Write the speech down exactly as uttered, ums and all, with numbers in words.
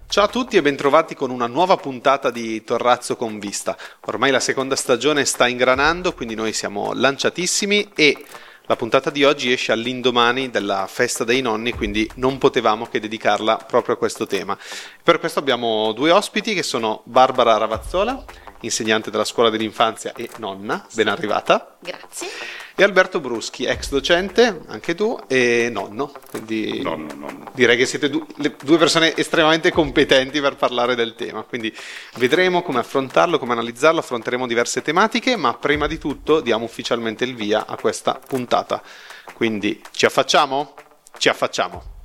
Ciao a tutti e bentrovati con una nuova puntata di Torrazzo con Vista. Ormai la seconda stagione sta ingranando, quindi noi siamo lanciatissimi e la puntata di oggi esce all'indomani della festa dei nonni, quindi non potevamo che dedicarla proprio a questo tema. Per questo abbiamo due ospiti che sono Barbara Ravazzola, insegnante della scuola dell'infanzia e nonna, ben arrivata. Grazie. E Alberto Bruschi, ex docente, anche tu, e nonno. Quindi Nonno, nonno. direi che siete du- le due persone estremamente competenti per parlare del tema. Quindi vedremo come affrontarlo, come analizzarlo, affronteremo diverse tematiche, ma prima di tutto diamo ufficialmente il via a questa puntata. Quindi ci affacciamo? Ci affacciamo.